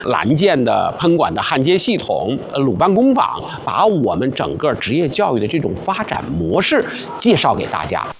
蓝箭的喷管的焊接系统，鲁班工坊，把我们整个职业教育的这种发展模式介绍给大家。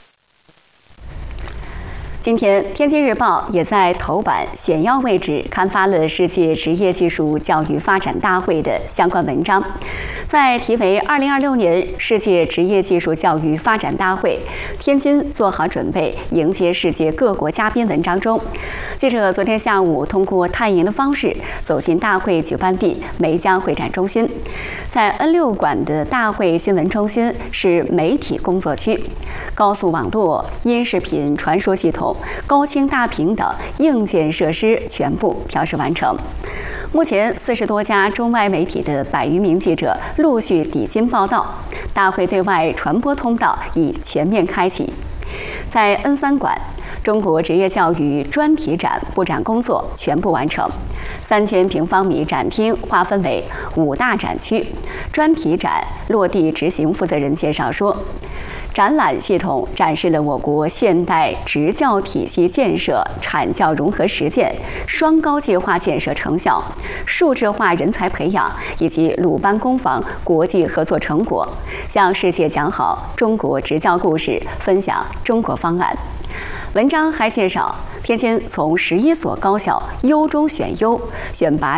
今天，《天津日报》也在头版显要位置刊发了世界职业技术教育发展大会的相关文章。在题为《2026年世界职业技术教育发展大会，天津做好准备迎接世界各国嘉宾》文章中，记者昨天下午通过探营的方式走进大会举办地梅江会展中心。在 N6 馆的大会新闻中心是媒体工作区，高速网络、音视频传输系统、高清大屏等硬件设施全部调试完成。目前40多家中外媒体的100余名记者陆续抵京报道，大会对外传播通道已全面开启。在 N3 馆，中国职业教育专题展布展工作全部完成，3000平方米展厅划分为5大展区。专题展落地执行负责人介绍说，展览系统展示了我国现代职教体系建设、产教融合实践、双高计划建设成效、数字化人才培养以及鲁班工坊国际合作成果，向世界讲好中国职教故事，分享中国方案。文章还介绍，天津从11所高校优中选优，选拔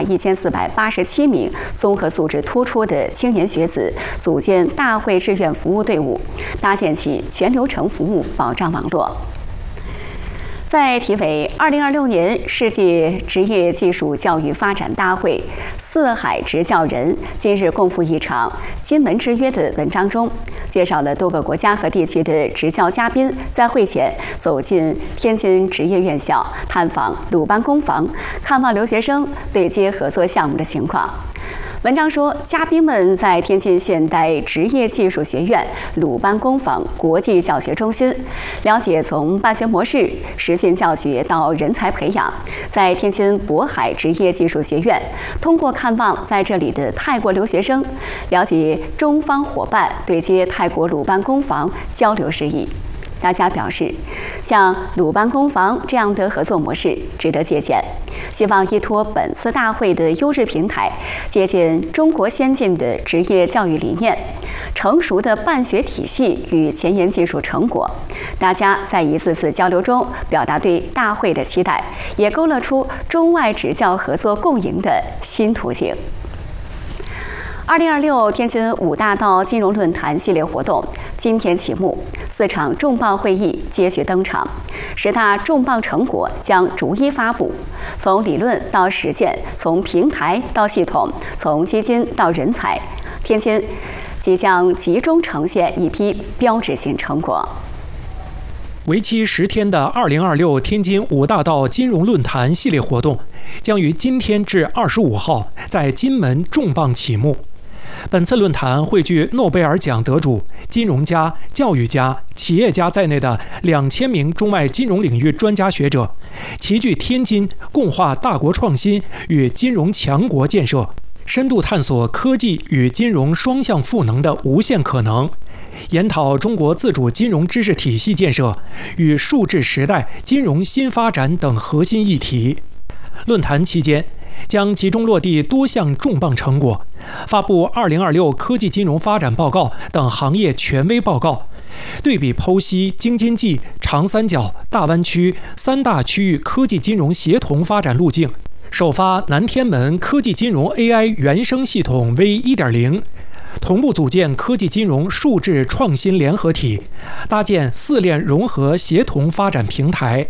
1487名综合素质突出的青年学子，组建大会志愿服务队伍，搭建起全流程服务保障网络。在题为《2026年世界职业技术教育发展大会四海执教人今日共赴一场金门之约》的文章中，介绍了多个国家和地区的执教嘉宾在会前走进天津职业院校，探访鲁班工坊，看望留学生对接合作项目的情况。文章说，嘉宾们在天津现代职业技术学院鲁班工坊国际教学中心了解从办学模式、实训教学到人才培养，在天津渤海职业技术学院通过看望在这里的泰国留学生，了解中方伙伴对接泰国鲁班工坊交流事宜。大家表示，像鲁班工坊这样的合作模式值得借鉴，希望依托本次大会的优质平台，借鉴中国先进的职业教育理念、成熟的办学体系与前沿技术成果。大家在一次次交流中表达对大会的期待，也勾勒出中外职教合作共赢的新途径。2026天津5大道金融论坛系列活动今天启幕，4场重磅会议接续登场，10大重磅成果将逐一发布。从理论到实践，从平台到系统，从基金到人才，天津即将集中呈现一批标志性成果。 为期10天的2026天津5大道金融论坛系列活动将于今天至25号在金门重磅启幕。本次论坛汇聚诺贝尔奖得主、金融家、教育家、企业家在内的2000名中外金融领域专家学者，齐聚天津，共话大国创新与金融强国建设，深度探索科技与金融双向赋能的无限可能，研讨中国自主金融知识体系建设与数字时代金融新发展等核心议题。论坛期间将集中落地多项重磅成果，发布2026科技金融发展报告等行业权威报告，对比剖析京津冀、长三角、大湾区3大区域科技金融协同发展路径，首发南天门科技金融 AI 原生系统 V1.0， 同步组建科技金融数字创新联合体，搭建4链融合协同发展平台。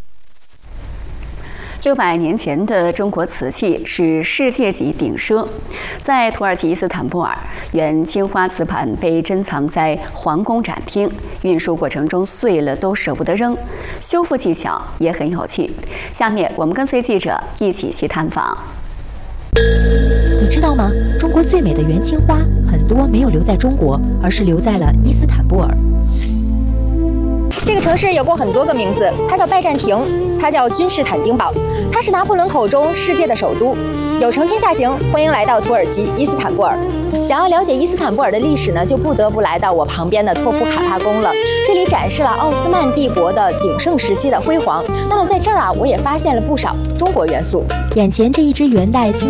600年前的中国瓷器是世界级顶奢，在土耳其伊斯坦布尔，原青花瓷盘被珍藏在皇宫展厅，运输过程中碎了都舍不得扔，修复技巧也很有趣。下面我们跟随记者一起去探访。 你知道吗？中国最美的元青花很多没有留在中国，而是留在了伊斯坦布尔。 这个城市有过很多个名字，它叫拜占庭，它叫君士坦丁堡，它是拿破仑口中世界的首都。有承天下行，欢迎来到土耳其伊斯坦布尔。想要了解伊斯坦布尔的历史呢，就不得不来到我旁边的托普卡帕宫了。这里展示了奥斯曼帝国的鼎盛时期的辉煌。那么在这儿啊，我也发现了不少中国元素。 眼前这一只元代